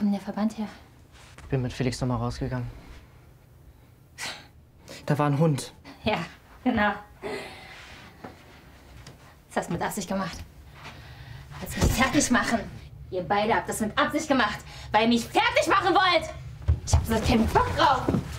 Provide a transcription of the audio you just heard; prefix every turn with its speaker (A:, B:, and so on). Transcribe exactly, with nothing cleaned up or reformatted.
A: kommt denn der Verband her?
B: Bin mit Felix nochmal rausgegangen. Da war ein Hund.
A: Ja, genau. Das hast du mit Absicht gemacht. Willst mich fertig machen? Ihr beide habt das mit Absicht gemacht, weil ihr mich fertig machen wollt! Ich hab so keinen Bock drauf!